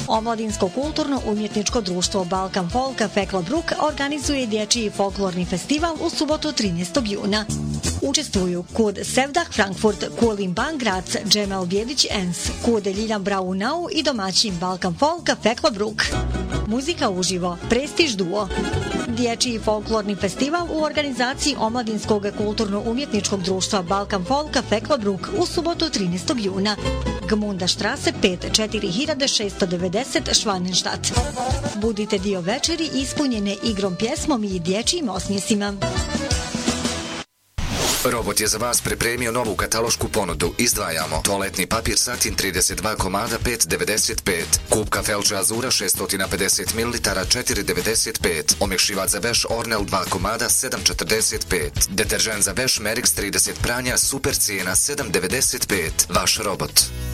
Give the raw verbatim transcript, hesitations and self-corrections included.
Omladinsko kulturno umjetničko društvo Balkan Folka Fekla Bruk organizuje dječji folklorni festival u subotu trinaestog juna. Učestvuju Kud Sevdah Frankfurt, Kulim Bangrac, Džemal Bjelić Ens, Kud Ljiljan Braunau i domaćin Balkan Folka Fekla Bruk. Muzika uživo, prestiž duo. Dječji folklorni festival u organizaciji Omladinskog kulturno-umjetničkog društva Balkan Folka Fekla Bruk u subotu trinaestog juna. Gmunda Štrase pet četiri hiljade šesto devedeset Švanenštat. Budite dio večeri ispunjene igrom, pjesmom i dječjim osmjesima. Robot je za vas pripremio novu katalošku ponudu. Izdvajamo toaletni papir Satin trideset dva komada pet devedeset pet, kupka Felča Azura šesto pedeset mililitara četiri devedeset pet, omekšivač za veš Ornel dva komada sedam četrdeset pet, deteržent za veš Merix trideset pranja super cijena sedam devedeset pet. Vaš robot.